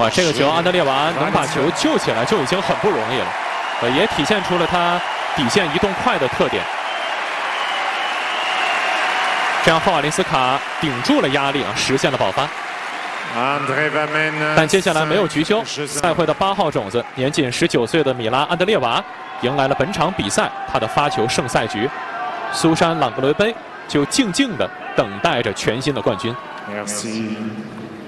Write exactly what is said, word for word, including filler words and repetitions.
哇，这个球安德烈娃能把球救起来就已经很不容易了，呃，也体现出了他底线移动快的特点。这样，霍瓦林斯卡顶住了压力啊，实现了爆发。但接下来没有局休，赛会的八号种子，年仅十九岁的米拉安德烈娃迎来了本场比赛他的发球胜赛局。苏珊朗格雷杯就静静地等待着全新的冠军。